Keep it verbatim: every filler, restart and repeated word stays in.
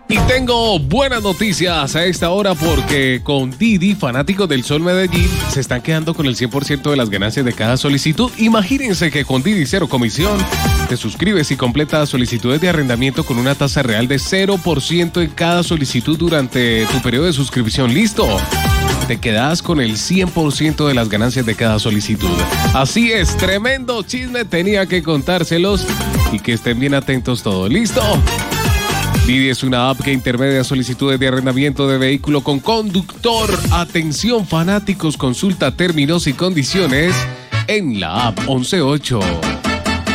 Y tengo buenas noticias a esta hora porque con Didi, fanáticos del Sol Medellín, se están quedando con el cien por ciento de las ganancias de cada solicitud. Imagínense que con Didi cero comisión te suscribes y completas solicitudes de arrendamiento con una tasa real de cero por ciento en cada solicitud durante tu periodo de suscripción. ¡Listo! Te quedas con el cien por ciento de las ganancias de cada solicitud. Así es, tremendo chisme, tenía que contárselos y que estén bien atentos todos. ¿Listo? Didi es una app que intermedia solicitudes de arrendamiento de vehículo con conductor. Atención fanáticos, consulta términos y condiciones en la app once ocho.